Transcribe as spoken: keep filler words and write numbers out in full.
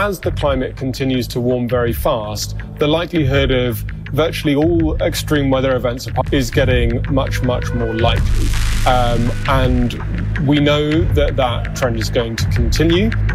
as the climate continues to warm very fast, the likelihood of virtually all extreme weather events is getting much, much more likely. Um, and we know that that trend is going to continue.